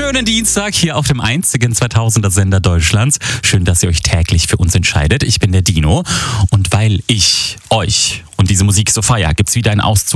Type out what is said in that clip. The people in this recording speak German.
schönen Dienstag hier auf dem einzigen 2000er Sender Deutschlands. Schön, dass ihr euch täglich für uns entscheidet. Ich bin der Dino und weil ich euch und diese Musik so feier, gibt's wieder einen Auszug